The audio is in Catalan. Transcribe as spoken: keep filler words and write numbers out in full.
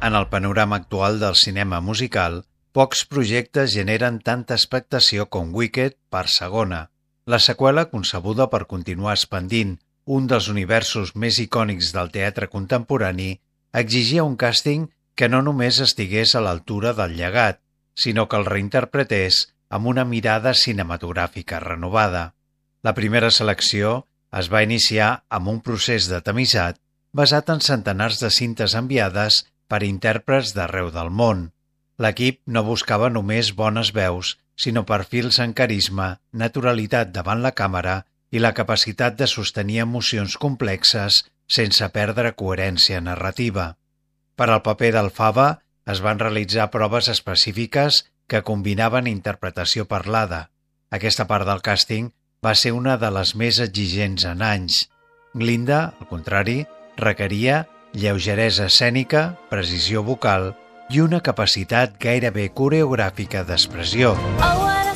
En el panorama actual del cinema musical, pocs projectes generen tanta expectació com Wicked per segona. La seqüela, concebuda per continuar expandint un dels universos més icònics del teatre contemporani, exigia un càsting que no només estigués a l'altura del llegat, sinó que el reinterpretés amb una mirada cinematogràfica renovada. La primera selecció es va iniciar amb un procés de tamisat basat en centenars de cintes enviades per intèrprets d'arreu del món. L'equip no buscava només bones veus, sinó perfils en carisma, naturalitat davant la càmera i la capacitat de sostenir emocions complexes sense perdre coherència narrativa. Per al paper d'Alfaba es van realitzar proves específiques que combinaven interpretació parlada. Aquesta part del càsting va ser una de les més exigents en anys. Glinda, al contrari, requeria lleugeresa escènica, precisió vocal i una capacitat gairebé coreogràfica d'expressió. Oh,